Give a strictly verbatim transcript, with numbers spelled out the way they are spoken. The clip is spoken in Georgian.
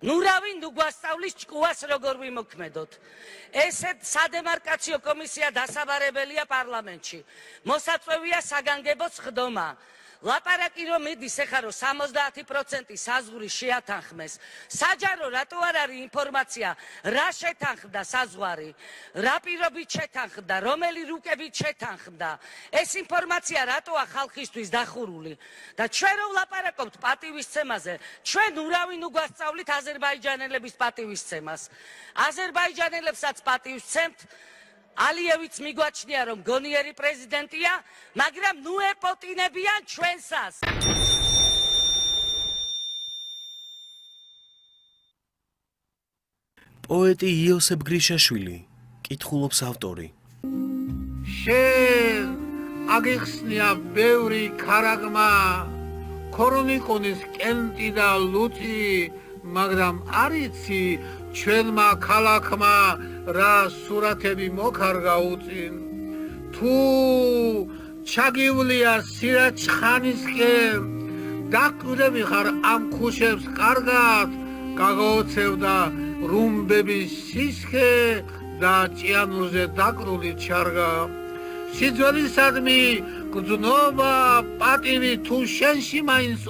ნურავი ნუ გვასწავლის ჭკუას როგორ ვიმოქმედოთ. ესეთ სადემარკაციო კომისია დასაბარებელია პარლამენტში. მოსაწვევია საგანგებო სხდომა. ლაპარაკი რომ მიდის ეხლა რომ სამოცდაათი პროცენტი საზღვარი შეათანხმეს. საჯარო რატო არ არის ინფორმაცია რა შეთანხმდა საზღვარი, რა პირობით შეთანხმდა, რომელი რუკებით შეთანხმდა. ეს ინფორმაცია რატოა ხალხისთვის დახურული და ჩვენ რომ ვლაპარაკობთ პატივისცემაზე, ჩვენ ურავინ უგვასწავლით აზერბაიჯანელების პატივისცემას. აზერბაიჯანელებსაც პატივისცემთ. ალიევიც მიგვაჩნია რომ გონიერი პრეზიდენტია, მაგრამ ნუ ეპოტინებიან ჩვენსას. პოეტი იოსებ გრიშაშვილი, კითხულობს ავტორი. შენ აგიხსნია ბევრი ქარაგმა, ქორონიკონის კენტი და ლუწი, მაგრამ არიცი ჩვენმა ქალაქმა რა სურათები მოკარგა უწინ. თუ ჩაგივლია სირაჯხანისკენ, დაკვირები ხარ ამ ქუშებს კარგად, გაგაოცევდა რუმბების სისქე და ჭიანურზე დაკრული ჩარგა. სიძველისადმი გრძნობა პატივი თუ შენში მაინც